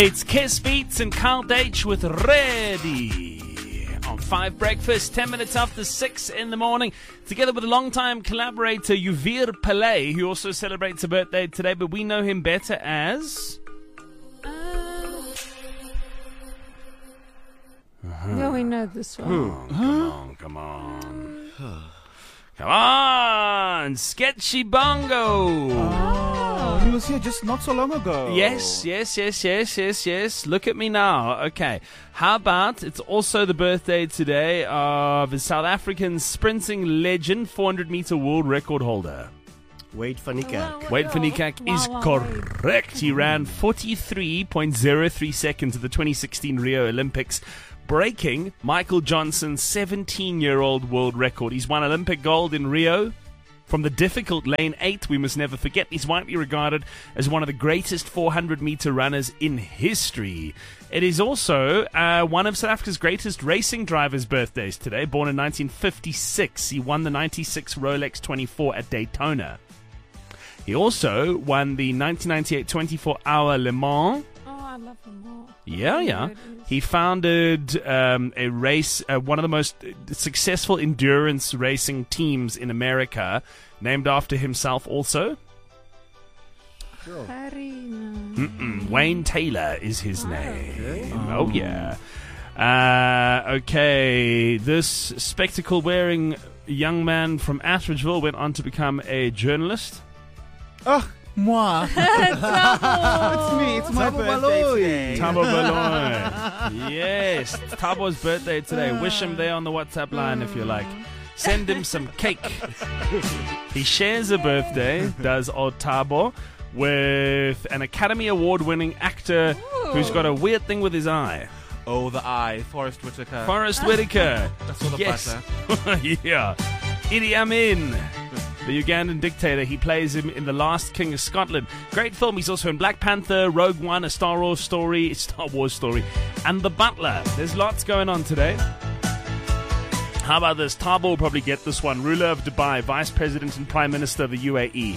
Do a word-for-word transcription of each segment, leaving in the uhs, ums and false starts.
It's Kiss Beats and Count H with Ready on Five Breakfast, ten minutes after six in the morning, together with a long-time collaborator Yuvir Pillay, who also celebrates a birthday today, but we know him better as... Uh-huh. Yeah, we know this one. Oh, come on, come on. Come on, Sketchy Bongo. Oh, he was here just not so long ago. Yes, yes, yes, yes, yes, yes. Look at me now. Okay. How about it's also the birthday today of a South African sprinting legend, four hundred meter world record holder. Wade van Niekerk. Wade van Niekerk is correct. He ran forty-three point zero three seconds at the twenty sixteen Rio Olympics, breaking Michael Johnson's seventeen-year-old world record. He's won Olympic gold in Rio. From the difficult lane eight, we must never forget, he's widely regarded as one of the greatest four hundred meter runners in history. It is also uh, one of South Africa's greatest racing drivers' birthdays today. Born in nineteen fifty-six, he won the ninety-six Rolex twenty-four at Daytona. He also won the nineteen ninety-eight twenty-four hour Le Mans. Oh, I love them all. Yeah, yeah. He founded um, a race, uh, one of the most successful endurance racing teams in America, named after himself also. Sure. Mm-mm. Wayne Taylor is his Wow. name. Okay. Oh, yeah. Uh, okay, this spectacle-wearing young man from Atteridgeville went on to become a journalist. Oh, moi. It's me. It's my Thabo birthday Baloyi. today. Thabo Baloyi. Yes, Thabo's birthday today. Wish him there on the WhatsApp line if you like. Send him some cake. He shares a birthday, does old Thabo, with an Academy Award-winning actor who's got a weird thing with his eye. Oh, the eye. Forrest Whitaker. Forrest Whitaker. That's all the Yes. butter. Yeah. Idi Amin, the Ugandan dictator. He plays him in The Last King of Scotland. Great film. He's also in Black Panther, Rogue One, A Star Wars Story, Star Wars Story, and The Butler. There's lots going on today. How about this? Thabo will probably get this one. Ruler of Dubai, Vice President and Prime Minister of the U A E.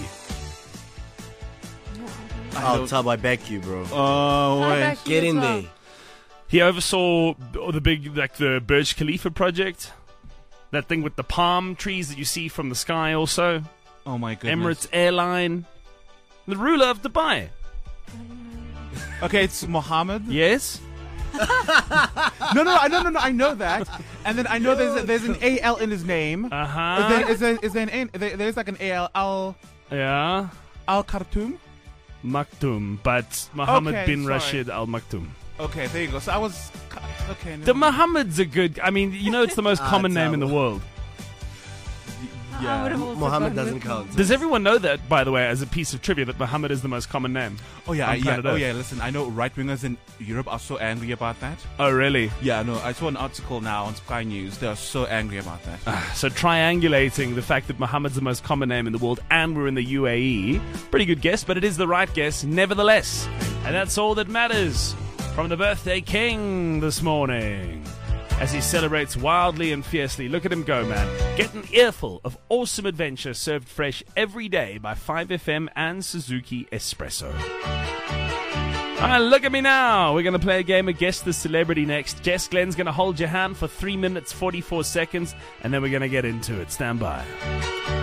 Oh, Tab, I beg you, bro. Oh, I wait. back you Get as in well. there. He oversaw the big, like the Burj Khalifa project. That thing with the palm trees that you see from the sky also. Oh, my goodness. Emirates Airline. The ruler of Dubai. Okay, it's Mohammed. Yes? No, no, no, no, no, I know that. And then I know there's a, there's an A L in his name. Uh-huh. Is there, is there, is there an A? There, there's like an A L. Al, Yeah. Al Khartoum? Maktoum, but Mohammed Okay, bin sorry. Rashid Al Maktoum. Okay, there you go. So I was... Okay. The Mohammed's a good... I mean, you know it's the most Ah, common it's name in the Al- world. I would have also Mohammed gone doesn't with count. Does everyone know that, by the way, as a piece of trivia, that Mohammed is the most common name? Oh yeah, on I, yeah. planet Oh Earth? yeah. Listen, I know right-wingers in Europe are so angry about that. Oh, really? Yeah, no. I saw an article now on Sky News. They are so angry about that. So triangulating the fact that Mohammed's the most common name in the world and we're in the U A E, pretty good guess, but it is the right guess nevertheless. And that's all that matters from the birthday king this morning. As he celebrates wildly and fiercely. Look at him go, man. Get an earful of awesome adventure served fresh every day by five F M and Suzuki Espresso. Ah, look at me now. We're going to play a game of Guess the Celebrity next. Jess Glenn's going to hold your hand for three minutes, forty-four seconds, and then we're going to get into it. Stand by.